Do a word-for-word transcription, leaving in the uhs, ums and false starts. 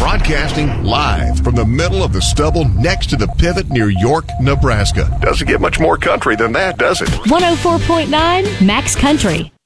Broadcasting live from the middle of the stubble next to the pivot near York, Nebraska. Doesn't get much more country than that, does it? one oh four point nine Max Country.